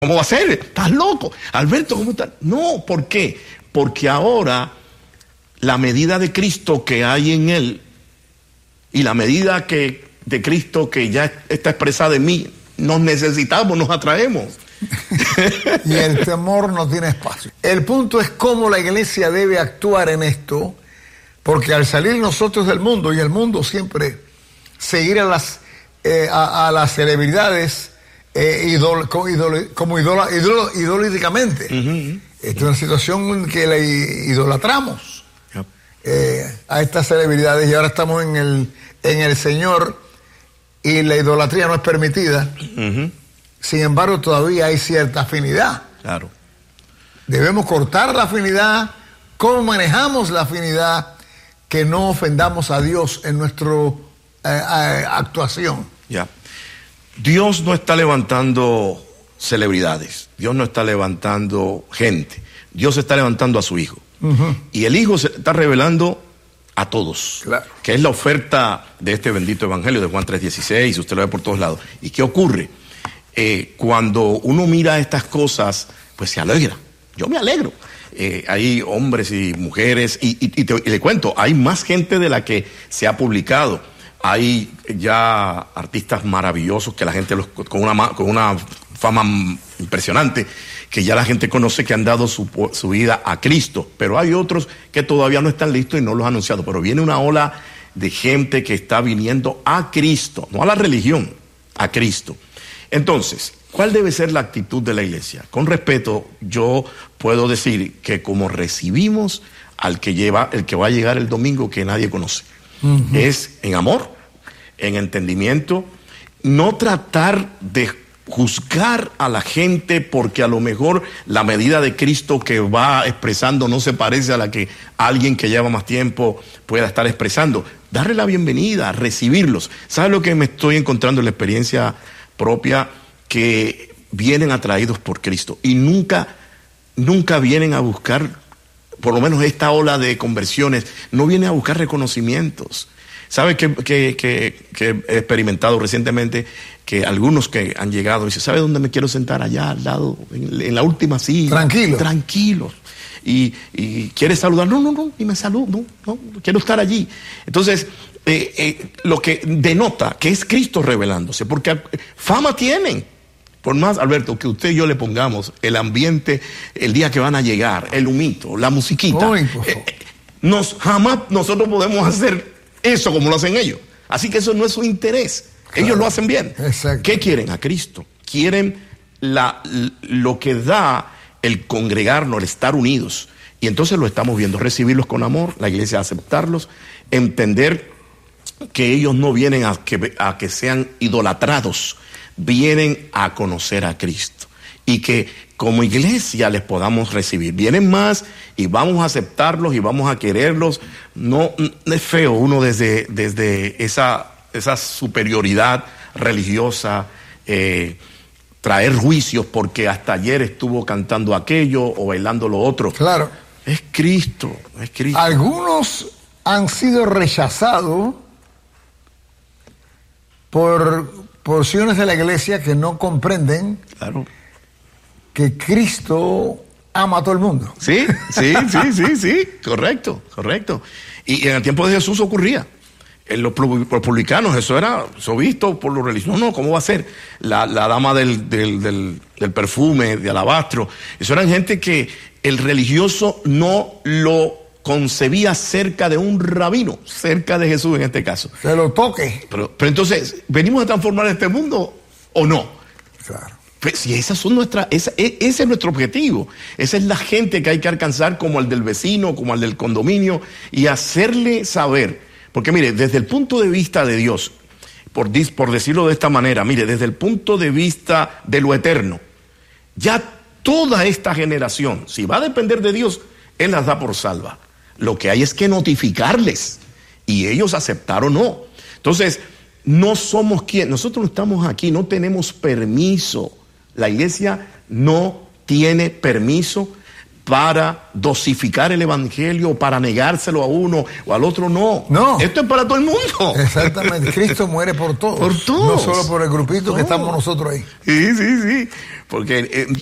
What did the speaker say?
¿Cómo va a ser? ¿Estás loco? Alberto, ¿cómo estás? No, ¿por qué? Porque ahora la medida de Cristo que hay en él y la medida de Cristo que ya está expresada en mí, nos necesitamos, nos atraemos. Y el temor no tiene espacio. El punto es cómo la iglesia debe actuar en esto, porque al salir nosotros del mundo, y el mundo siempre seguir a las celebridades idolíticamente. Esta es una situación en que la idolatramos a estas celebridades, y ahora estamos en el Señor y la idolatría no es permitida. Sin embargo, todavía hay cierta afinidad. Claro. Debemos cortar la afinidad. ¿Cómo manejamos la afinidad? Que no ofendamos a Dios en nuestra actuación. Ya. Dios no está levantando celebridades. Dios no está levantando gente. Dios está levantando a su Hijo. Y el Hijo se está revelando a todos. Claro. Que es la oferta de este bendito evangelio de Juan 3:16. Usted lo ve por todos lados. ¿Y qué ocurre? Cuando uno mira estas cosas, pues se alegra. Yo me alegro. Hay hombres y mujeres, y le cuento, hay más gente de la que se ha publicado. Hay ya artistas maravillosos que la gente con una fama impresionante, que ya la gente conoce, que han dado su vida a Cristo. Pero hay otros que todavía no están listos y no los han anunciado. Pero viene una ola de gente que está viniendo a Cristo, no a la religión, a Cristo. Entonces, ¿cuál debe ser la actitud de la iglesia? Con respeto, yo puedo decir que como recibimos al que va a llegar el domingo que nadie conoce. Es en amor, en entendimiento, no tratar de juzgar a la gente porque a lo mejor la medida de Cristo que va expresando no se parece a la que alguien que lleva más tiempo pueda estar expresando. Darle la bienvenida, recibirlos. ¿Sabes lo que me estoy encontrando en la experiencia propia? Que vienen atraídos por Cristo y nunca vienen a buscar, por lo menos esta ola de conversiones, no viene a buscar reconocimientos. ¿Sabe que he experimentado recientemente? Que algunos que han llegado dicen, ¿sabe dónde me quiero sentar? Allá al lado, en la última silla. Tranquilos. Y ¿quieres saludar? No, ni me saludo, no, quiero estar allí. Entonces, lo que denota que es Cristo revelándose, porque fama tienen. Por más, Alberto, que usted y yo le pongamos el ambiente, el día que van a llegar, el humito, la musiquita, jamás nosotros podemos hacer eso como lo hacen ellos. Así que eso no es su interés. Claro. Ellos lo hacen bien. Exacto. ¿Qué quieren? A Cristo. Quieren lo que da el congregarnos, el estar unidos. Y entonces lo estamos viendo, recibirlos con amor, la iglesia aceptarlos, entender que ellos no vienen a que sean idolatrados, vienen a conocer a Cristo y que como iglesia les podamos recibir. Vienen más y vamos a aceptarlos y vamos a quererlos. No es feo uno desde esa superioridad religiosa traer juicios porque hasta ayer estuvo cantando aquello o bailando lo otro. Claro. Es Cristo. Algunos han sido rechazados por porciones de la iglesia que no comprenden, claro, que Cristo ama a todo el mundo. Sí, correcto. Y en el tiempo de Jesús ocurría. En los publicanos, eso visto por los religiosos. No, ¿cómo va a ser? La dama del perfume, de alabastro. Eso eran gente que el religioso no lo concebía cerca de un rabino, cerca de Jesús en este caso. Que lo toque. Pero entonces, ¿venimos a transformar este mundo o no? Claro. Pues si ese es nuestro objetivo. Esa es la gente que hay que alcanzar, como el del vecino, como el del condominio, y hacerle saber. Porque mire, desde el punto de vista de Dios, por decirlo de esta manera, mire, desde el punto de vista de lo eterno, ya toda esta generación, si va a depender de Dios, Él las da por salva. Lo que hay es que notificarles y ellos aceptar o no. Entonces, no somos quien, nosotros no estamos aquí, no tenemos permiso. La iglesia no tiene permiso para dosificar el evangelio, para negárselo a uno o al otro, no. No. Esto es para todo el mundo. Exactamente. Cristo muere por todos. Por todos. No solo por el grupito que estamos nosotros ahí. Sí. Porque